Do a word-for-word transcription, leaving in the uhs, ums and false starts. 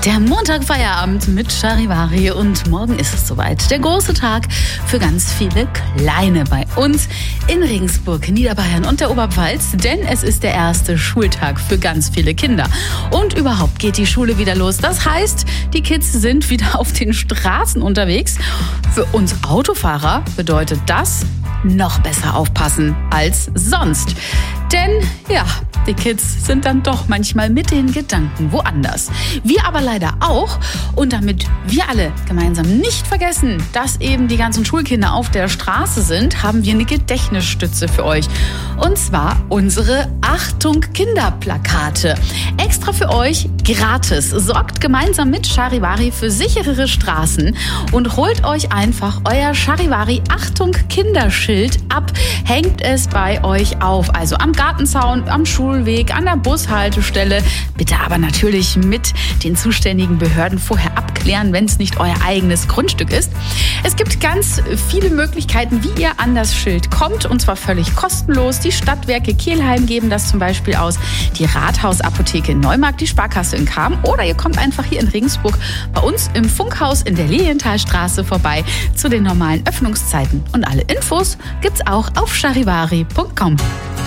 Der Montag-Feierabend mit Charivari und morgen ist es soweit. Der große Tag für ganz viele Kleine bei uns in Regensburg, Niederbayern und der Oberpfalz, denn es ist der erste Schultag für ganz viele Kinder. Und überhaupt geht die Schule wieder los. Das heißt, die Kids sind wieder auf den Straßen unterwegs. Für uns Autofahrer bedeutet das noch besser aufpassen als sonst. Denn ja, die Kids sind dann doch manchmal mit den Gedanken woanders. Wir aber leider auch. Und damit wir alle gemeinsam nicht vergessen, dass eben die ganzen Schulkinder auf der Straße sind, haben wir eine Gedächtnisstütze für euch. Und zwar unsere Achtung Kinderplakate. Extra für euch gratis. Sorgt gemeinsam mit Charivari für sicherere Straßen und holt euch einfach euer Charivari Achtung Kinderschild ab. Hängt es bei euch auf. Also am Gartenzaun, am Schulweg, an der Bushaltestelle. Bitte aber natürlich mit den zuständigen Behörden vorher abklären, wenn es nicht euer eigenes Grundstück ist. Es gibt ganz viele Möglichkeiten, wie ihr an das Schild kommt, und zwar völlig kostenlos. Die Stadtwerke Kelheim geben das zum Beispiel aus, die Rathausapotheke in Neumarkt, die Sparkasse in Cham, oder ihr kommt einfach hier in Regensburg bei uns im Funkhaus in der Lilienthalstraße vorbei zu den normalen Öffnungszeiten. Und alle Infos gibt's auch auf charivari punkt com.